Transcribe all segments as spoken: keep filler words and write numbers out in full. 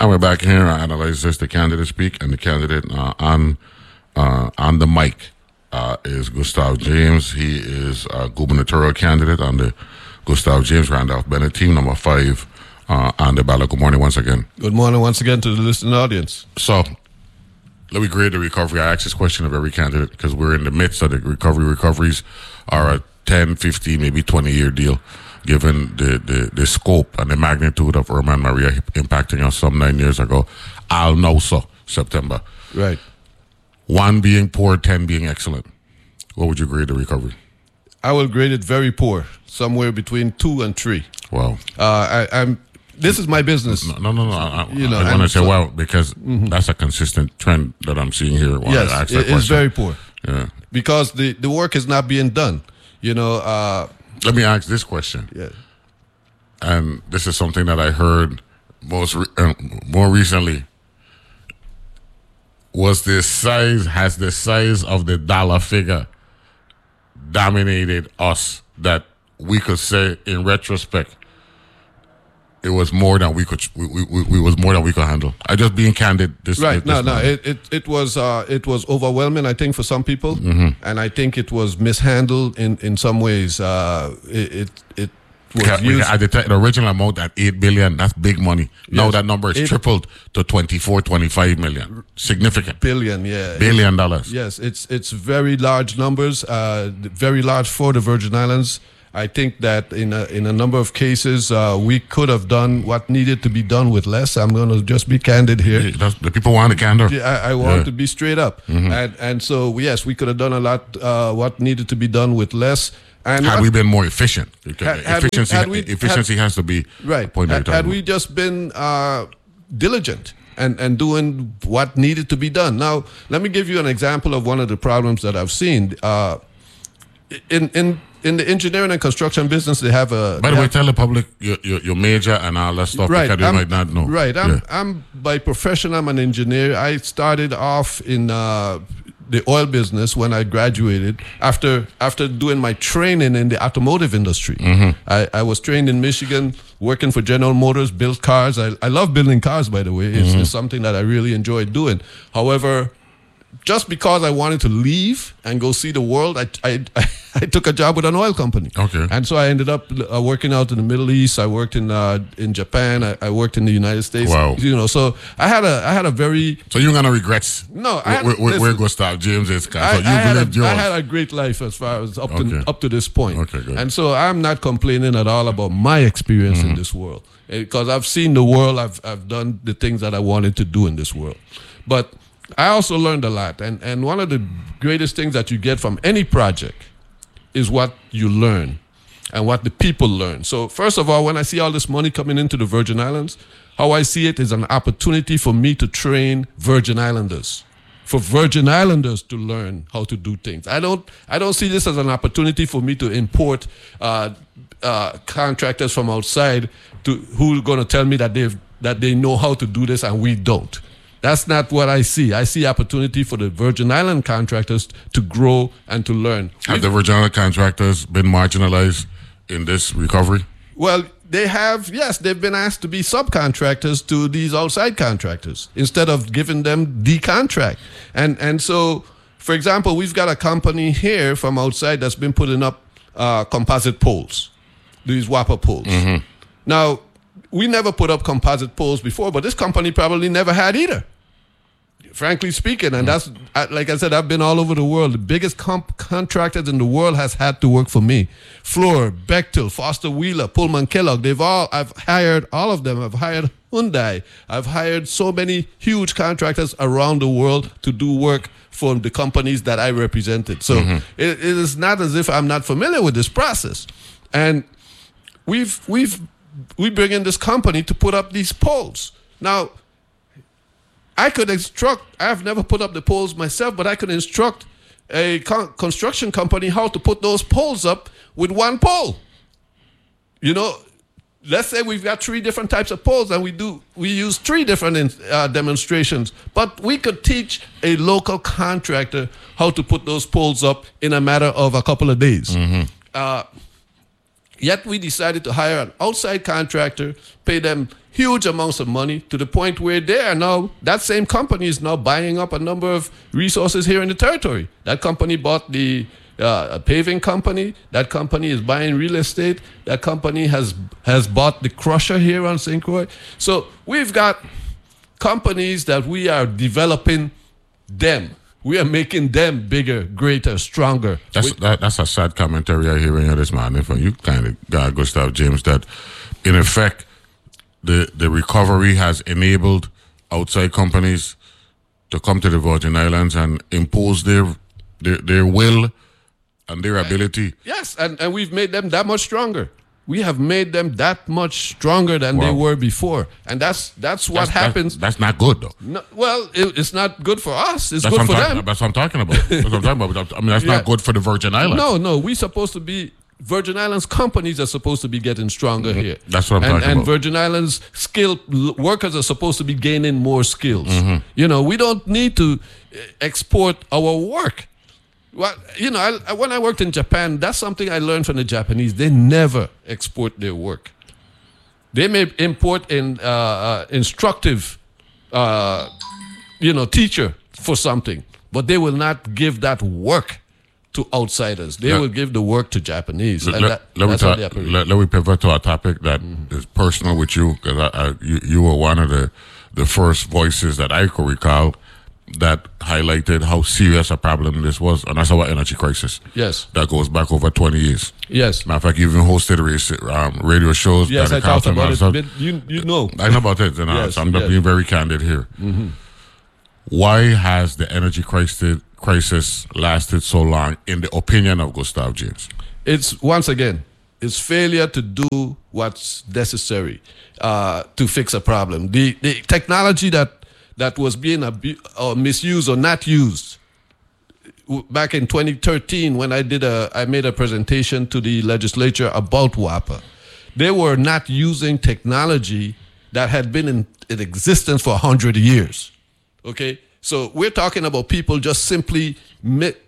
And we're back here. I analyze this, the candidate speak, and the candidate uh, on uh, on the mic uh, is Gustav James. He is a gubernatorial candidate on the Gustav James Randolph Bennett team, number five uh, on the ballot. Good morning once again. Good morning once again to the listening audience. So, let me grade the recovery. I ask this question of every candidate because we're in the midst of the recovery. Recoveries are a ten, fifteen, maybe twenty-year deal, given the, the, the scope and the magnitude of Irma Maria impacting us some nine years ago. I'll know so, September. Right. One being poor, ten being excellent. What would you grade the recovery? I will grade it very poor, somewhere between two and three. Wow. Uh, I, I'm. This is my business. No, no, no. no. I, you know, I want to say so, wow because mm-hmm. that's a consistent trend that I'm seeing here. While yes, I ask it, that it's very poor. Yeah. Because the, the work is not being done. You know. Uh, Let me ask this question. Yeah. And this is something that I heard most re- uh, more recently. Was the size, has the size of the dollar figure dominated us that we could say in retrospect it was more than we could, we, we, we was more than we could handle? I just being candid. This right. this No, no. It, it it was uh, it was overwhelming, I think, for some people, mm-hmm. and I think it was mishandled in in some ways. Uh, it it. it Yeah, we, at the, t- the original amount at eight billion, that's big money. Now yes. that number is Eight, tripled to twenty-four, twenty-five million. Significant. Billion, yeah. Billion dollars. Yes, it's it's very large numbers, uh, very large for the Virgin Islands. I think that in a, in a number of cases, uh, we could have done what needed to be done with less. I'm going to just be candid here. Yeah, that's, the people want the candor. I, I want yeah. to be straight up. Mm-hmm. And, and so, yes, we could have done a lot uh, what needed to be done with less. And had what, we been more efficient, had, had efficiency, we, had we, efficiency had, has to be right. Point had, had we just been uh, diligent and, and doing what needed to be done. Now, let me give you an example of one of the problems that I've seen. Uh, in in in the engineering and construction business, they have a. By the way, have, tell the public your, your, your major and all that stuff right, because they I'm, might not know. Right. I'm yeah. I'm by profession. I'm an engineer. I started off in. Uh, the oil business when I graduated after after doing my training in the automotive industry. Mm-hmm. I, I was trained in Michigan, working for General Motors, built cars. I, I love building cars, by the way. It's, Mm-hmm. it's something that I really enjoyed doing. However, just because I wanted to leave and go see the world, I, I, I took a job with an oil company. Okay. And so I ended up uh, working out in the Middle East. I worked in uh, in Japan. I, I worked in the United States. Wow. You know, so I had a I had a very So you're gonna regrets? No, I had, where, where, listen, where Gustav James is. So I, you I, had lived a, yours. I had a great life as far as up Okay. to up to this point. Okay, good. And so I'm not complaining at all about my experience Mm-hmm. in this world because I've seen the world. I've I've done the things that I wanted to do in this world, but I also learned a lot. And and one of the greatest things that you get from any project is what you learn and what the people learn. So first of all, when I see all this money coming into the Virgin Islands, how I see it is an opportunity for me to train Virgin Islanders. For Virgin Islanders to learn how to do things. I don't. I don't see this as an opportunity for me to import uh, uh, contractors from outside to who are going to tell me that they that they know how to do this and we don't. That's not what I see. I see opportunity for the Virgin Island contractors to grow and to learn. Have the Virgin Island contractors been marginalized in this recovery? Well, they have, yes, they've been asked to be subcontractors to these outside contractors instead of giving them the contract. And and so, for example, we've got a company here from outside that's been putting up uh, composite poles, these whopper poles. Mm-hmm. Now, we never put up composite poles before, but this company probably never had either. Frankly speaking, and that's, like I said, I've been all over the world. The biggest comp- contractors in the world has had to work for me. Fluor, Bechtel, Foster Wheeler, Pullman Kellogg, they've all, I've hired all of them. I've hired Hyundai. I've hired so many huge contractors around the world to do work for the companies that I represented. So mm-hmm. it, it is not as if I'm not familiar with this process. And we've, we've, we bring in this company to put up these poles. Now, I could instruct, I've never put up the poles myself, but I could instruct a con- construction company how to put those poles up with one pole. You know, let's say we've got three different types of poles and we do, we use three different uh, demonstrations, but we could teach a local contractor how to put those poles up in a matter of a couple of days. Mm-hmm. Uh, Yet we decided to hire an outside contractor, pay them huge amounts of money to the point where they are now, that same company is now buying up a number of resources here in the territory. That company bought the uh, a paving company. That company is buying real estate. That company has has bought the crusher here on Saint Croix. So we've got companies that we are developing them. We are making them bigger, greater, stronger. That's that, that's a sad commentary I hear in this morning from you, kind of guy Gustav James, that in effect the the recovery has enabled outside companies to come to the Virgin Islands and impose their their, their will and their ability. Yes, and, and we've made them that much stronger. We have made them that much stronger than Wow. they were before, and that's that's what That's, that's- happens. That's, not good though. No, well, it, it's not good for us. It's That's good what, for I'm talking, them. that's what I'm talking about. That's what I'm talking about. I mean, that's Yeah. not good for the Virgin Islands. No, no, we're supposed to be Virgin Islands companies are supposed to be getting stronger here. That's what I'm and, talking and about. Virgin Islands skilled l- workers are supposed to be gaining more skills. Mm-hmm. You know, we don't need to uh, export our work. Well, you know, I, I, when I worked in Japan, that's something I learned from the Japanese. They never export their work. They may import an uh, uh, instructive, uh, you know, teacher for something, but they will not give that work to outsiders. They Let- will give the work to Japanese. Let, and that, let, me that's how talk, they operate. let, let me pivot to a topic that Mm-hmm. is personal with you, because I, I, you, you were one of the, the first voices that I could recall that highlighted how serious a problem this was, and that's our energy crisis. Yes, That goes back over twenty years. yes, Matter of fact, you even hosted race, um, radio shows. yes. Danny I talked Carlton, about and it. stuff. But you, you know, I know about it, and I- Yes, so I'm just yes. being very candid here. Mm-hmm. Why has the energy crisis, crisis lasted so long, in the opinion of Gustav James? it's once again, it's failure to do what's necessary uh, to fix a problem. The the technology that that was being abu- or misused or not used w- back in twenty thirteen when I did a I made a presentation to the legislature about WAPA. They were not using technology that had been in, in existence for a hundred years. Okay, so we're talking about people just simply mi-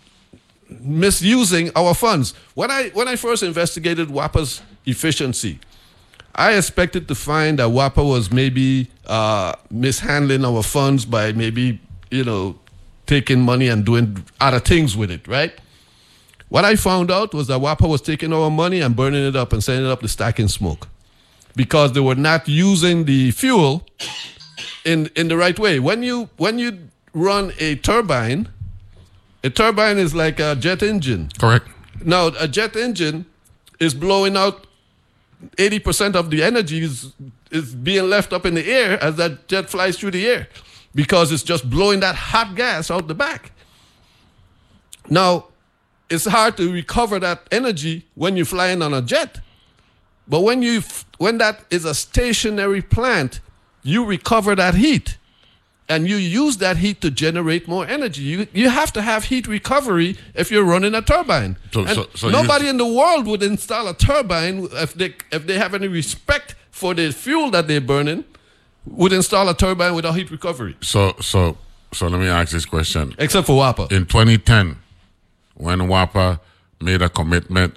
misusing our funds. When I when I first investigated WAPA's efficiency, I expected to find that WAPA was maybe uh, mishandling our funds by maybe, you know, taking money and doing other things with it, right? What I found out was that WAPA was taking our money and burning it up and sending it up the stack in smoke because they were not using the fuel in, in the right way. When you when you run a turbine, a turbine is like a jet engine. Correct. Now, a jet engine is blowing out eighty percent of the energy is, is being left up in the air as that jet flies through the air because it's just blowing that hot gas out the back. Now, it's hard to recover that energy when you're flying on a jet. But when you when that is a stationary plant, you recover that heat. And you use that heat to generate more energy. You you have to have heat recovery if you're running a turbine. So- and so- so you- nobody in the world would install a turbine if they if they have any respect for the fuel that they're burning, would install a turbine without heat recovery. So, so, so let me ask this question. Except for WAPA. In twenty ten, when WAPA made a commitment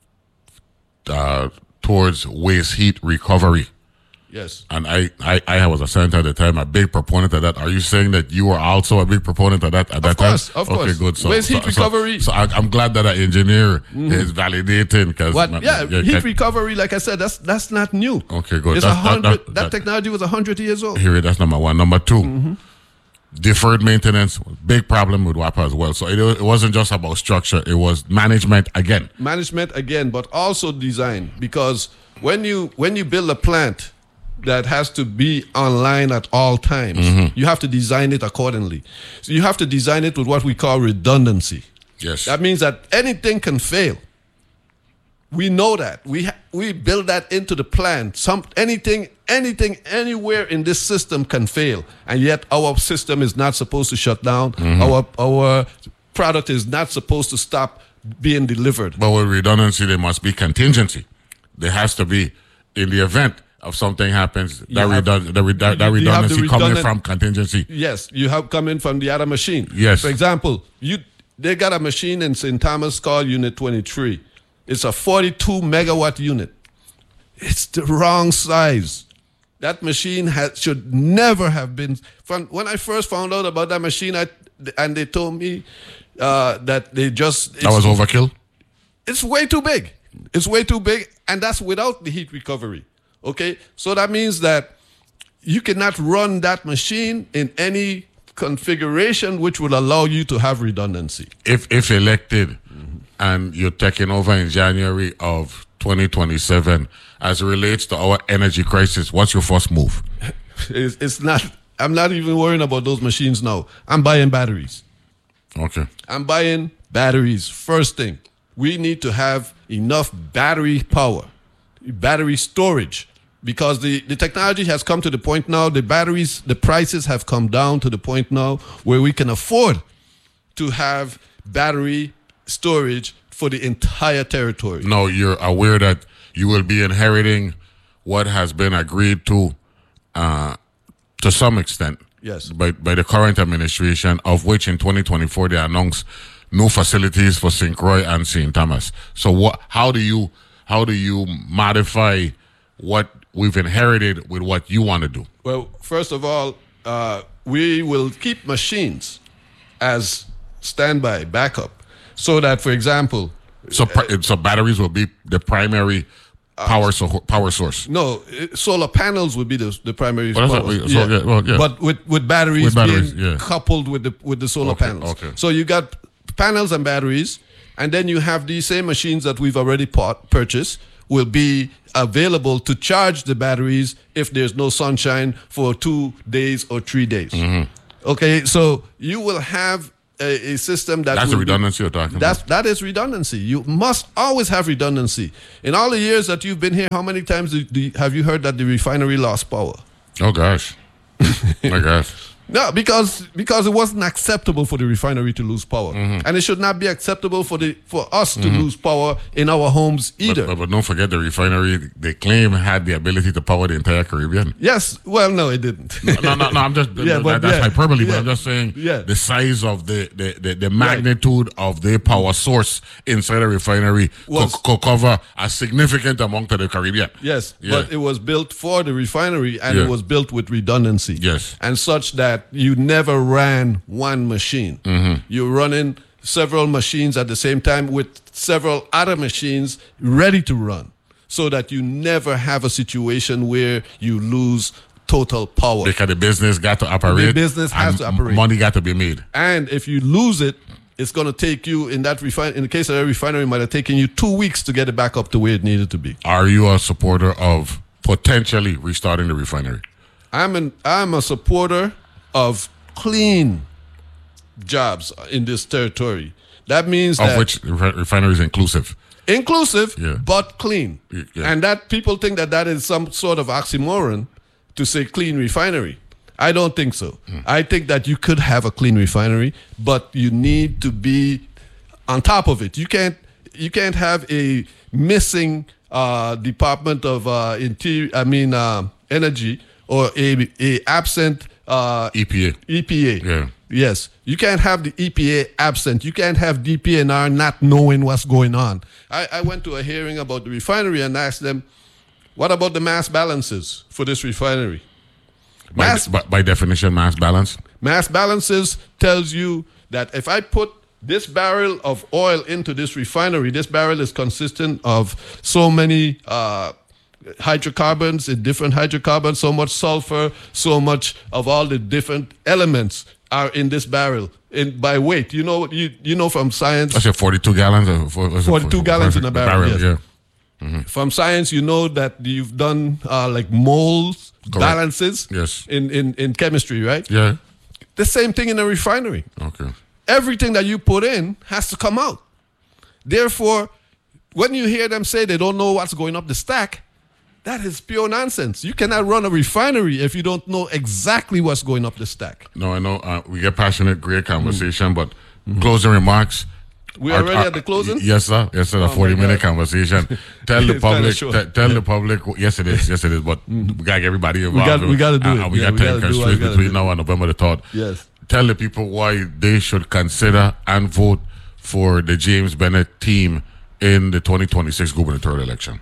uh, towards waste heat recovery, Yes. and I, I, I was a senator at the time, a big proponent of that. Are you saying that you were also a big proponent of that at that course, time? of okay, course. good. So, Waste so, heat recovery- So, so I, I'm glad that an engineer is validating because What? Yeah, heat recovery, like I said, that's that's not new. Okay, good. It's a That's- that- hundred. that- That, that- technology was a hundred years old. Here, that's number one. Number two, Mm-hmm. deferred maintenance, big problem with WAPA as well. So it, it wasn't just about structure; it was management again. Management again, but also design, because when you when you build a plant that has to be online at all times, you have to design it accordingly. So you have to design it with what we call redundancy. Yes. That means that anything can fail. We know that. We ha- we build that into the plan. Some anything anything anywhere in this system can fail, and yet our system is not supposed to shut down. Our our product is not supposed to stop being delivered. But with redundancy, there must be contingency. There has to be, in the event of something happens, that, have- redund- that, redund- that you have the redundancy coming redundant- from contingency. Yes, you have come in from the other machine. Yes. For example, you they got a machine in Saint Thomas called Unit twenty-three. It's a forty-two megawatt unit. It's the wrong size. That machine has, should never have been. From when I first found out about that machine, I, and they told me uh, that they just That was overkill. It's way too big. It's way too big, and that's without the heat recovery. Okay, so that means that you cannot run that machine in any configuration which would allow you to have redundancy. If if elected, mm-hmm. and you're taking over in January of twenty twenty-seven, as it relates to our energy crisis, what's your first move? it's, it's not. I'm not even worrying about those machines now. I'm buying batteries. Okay. I'm buying batteries. First thing, we need to have enough battery power, battery storage. Because the, the technology has come to the point now, the batteries, the prices have come down to the point now where we can afford to have battery storage for the entire territory. No, you're aware that you will be inheriting what has been agreed to uh, to some extent yes. by, by the current administration, of which in twenty twenty-four they announced new facilities for Saint Croix and Saint Thomas. So what? How do you how do you modify what we've inherited with what you want to do? Well, first of all, uh, we will keep machines as standby backup, so that, for example, so uh, so batteries will be the primary power so, power source. No, it, solar panels would be the the primary well, power. What, so, yeah. Yeah, well, yeah. But with, with batteries, with batteries being yeah. coupled with the with the solar okay, panels. Okay. So you got panels and batteries, and then you have these same machines that we've already bought, purchased will be available to charge the batteries if there's no sunshine for two days or three days. Mm-hmm. Okay, so you will have a, a system that that's the redundancy be, you're talking that's, about. That is redundancy. You must always have redundancy. In all the years that you've been here, how many times do, do, have you heard that the refinery lost power? Oh gosh, my gosh. No, because because it wasn't acceptable for the refinery to lose power, mm-hmm. and it should not be acceptable for the for us to mm-hmm. lose power in our homes either. But, but, but don't forget, the refinery, they claim, had the ability to power the entire Caribbean. Yes, well, no, it didn't. no, no, no, no, I'm just yeah, that, but, that's yeah, hyperbole. yeah, But I'm just saying yeah. the size of the the, the, the magnitude right. of the power source inside a refinery was, could, could cover a significant amount of the Caribbean. Yes, yeah. but it was built for the refinery, and yeah. it was built with redundancy. Yes, and such that you never ran one machine. Mm-hmm. You're running several machines at the same time with several other machines ready to run, so that you never have a situation where you lose total power. Because the business got to operate. The business has to operate. Money got to be made. And if you lose it, it's going to take you, in that refine. In the case of that refinery, it might have taken you two weeks to get it back up to where it needed to be. Are you a supporter of potentially restarting the refinery? I'm an I'm a supporter of clean jobs in this territory. That means of that which refinery is inclusive. Inclusive, yeah. but clean. Yeah. And that people think that that is some sort of oxymoron to say clean refinery. I don't think so. Mm. I think that you could have a clean refinery, but you need to be on top of it. You can't you can't have a missing uh, Department of uh, Interior, I mean uh, Energy, or a, a absent uh, E P A. E P A. Yeah. Yes. You can't have the E P A absent. You can't have D P N R not knowing what's going on. I, I went to a hearing about the refinery and asked them, what about the mass balances for this refinery? By, Mass, by, by definition, mass balance? Mass balances tells you that if I put this barrel of oil into this refinery, this barrel is consistent of so many uh, hydrocarbons, in different hydrocarbons, so much sulfur, so much of all the different elements are in this barrel in by weight. You know, you you know from science. I said forty-two gallons. Or for, forty-two for, gallons for, in a barrel. barrel Yes. Yeah. Mm-hmm. From science, you know that you've done uh, like moles, Correct. balances. Yes. In, in in chemistry, right? Yeah. The same thing in a refinery. Okay. Everything that you put in has to come out. Therefore, when you hear them say they don't know what's going up the stack, that is pure nonsense. You cannot run a refinery if you don't know exactly what's going up the stack. No, I know uh, we get passionate, great conversation, mm-hmm. but mm-hmm. closing remarks. We are already at the closing? Yes, sir. Yes, sir. A oh forty-minute conversation. Tell the public. T- tell yeah. the public. Yes, it is. Yes, it is. But mm-hmm. we got to get everybody involved. We got, we got to do uh, it. And we yeah, got time constraints between now and November the third. Yes. Tell the people why they should consider and vote for the James Bennett team in the twenty twenty-six gubernatorial election?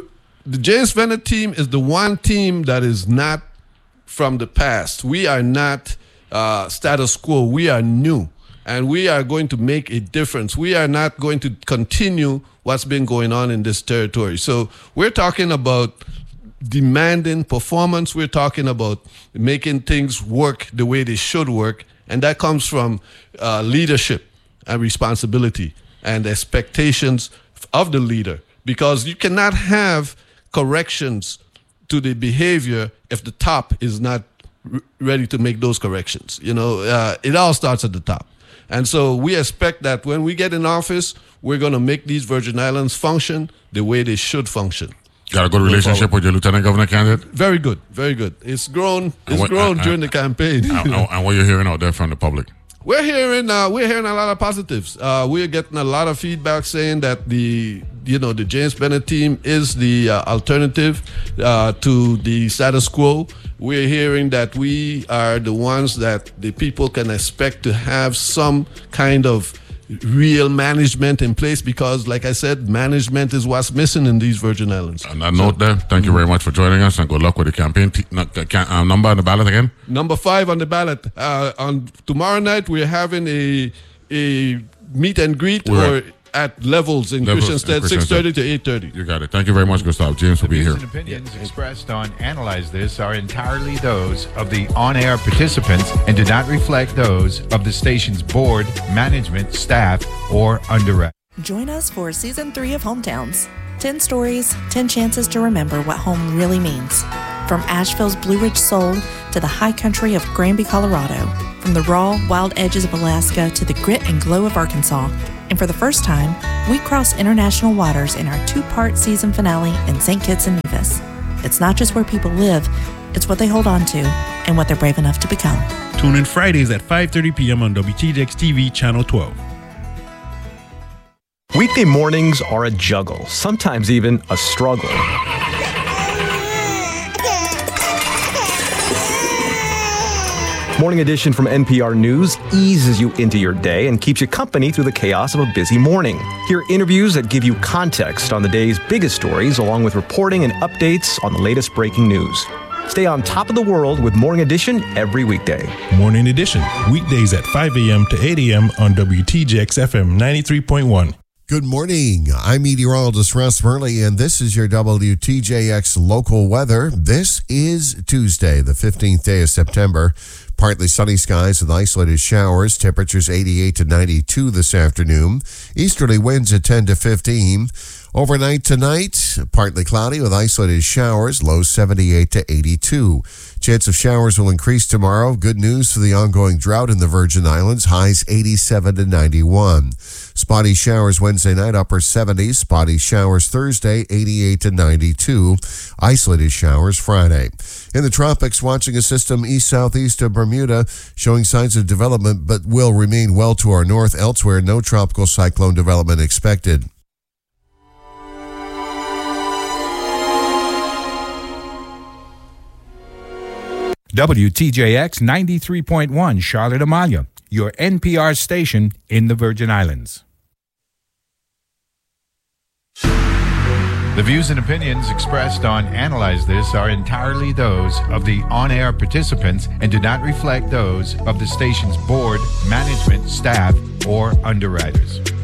The James Bennett team is the one team that is not from the past. We are not uh, status quo. We are new, and we are going to make a difference. We are not going to continue what's been going on in this territory. So we're talking about demanding performance. We're talking about making things work the way they should work, and that comes from uh, leadership and responsibility and expectations of the leader, because you cannot have corrections to the behavior if the top is not r- ready to make those corrections. You know, uh, it all starts at the top. And so we expect that when we get in office, we're going to make these Virgin Islands function the way they should function. Got a good relationship with your lieutenant governor candidate? Very good, very good. It's grown. It's what, grown uh, during uh, the campaign. And, and what you're hearing out there from the public? We're hearing uh, we're hearing a lot of positives. Uh, we're getting a lot of feedback saying that the you know the James Bennett team is the uh, alternative uh, to the status quo. We're hearing that we are the ones that the people can expect to have some kind of real management in place, because, like I said, management is what's missing in these Virgin Islands. On that note there, thank you very much for joining us, and good luck with the campaign. T- uh, number on the ballot again? Number five on the ballot. Uh, on tomorrow night, we're having a a meet and greet We're or at Levels in Levels Christiansted, in Christiansted. six thirty to eight thirty. You got it. Thank you very much, Gustav. James will be here. The views and opinions expressed on Analyze This are entirely those of the on-air participants and do not reflect those of the station's board, management, staff, or underwriters. Join us for season three of Hometowns. ten stories, ten chances to remember what home really means. From Asheville's Blue Ridge Soul to the high country of Granby, Colorado. From the raw, wild edges of Alaska to the grit and glow of Arkansas. And for the first time, we cross international waters in our two-part season finale in Saint Kitts and Nevis. It's not just where people live, it's what they hold on to and what they're brave enough to become. Tune in Fridays at five thirty p.m. on W T J X T V, Channel twelve. Weekday mornings are a juggle, sometimes even a struggle. Morning Edition from N P R News eases you into your day and keeps you company through the chaos of a busy morning. Hear interviews that give you context on the day's biggest stories, along with reporting and updates on the latest breaking news. Stay on top of the world with Morning Edition every weekday. Morning Edition, weekdays at five a.m. to eight a.m. on W T J X F M ninety-three point one. Good morning. I'm meteorologist Russ Burley, and this is your W T J X local weather. This is Tuesday, the fifteenth day of September. Partly sunny skies with isolated showers. Temperatures eighty-eight to ninety-two this afternoon. Easterly winds at ten to fifteen. Overnight tonight, partly cloudy with isolated showers. Lows seventy-eight to eighty-two. Chance of showers will increase tomorrow. Good news for the ongoing drought in the Virgin Islands. Highs eighty-seven to ninety-one. Spotty showers Wednesday night, upper seventies. Spotty showers Thursday, eighty-eight to ninety-two. Isolated showers Friday. In the tropics, watching a system east-southeast of Bermuda showing signs of development, but will remain well to our north. Elsewhere, no tropical cyclone development expected. W T J X ninety-three point one Charlotte Amalia, your N P R station in the Virgin Islands. The views and opinions expressed on Analyze This are entirely those of the on-air participants and do not reflect those of the station's board, management, staff, or underwriters.